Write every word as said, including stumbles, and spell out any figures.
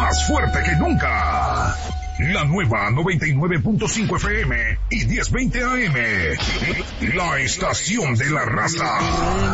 más fuerte que nunca. La nueva noventa y nueve punto cinco F M y diez veinte A M. La estación de la raza.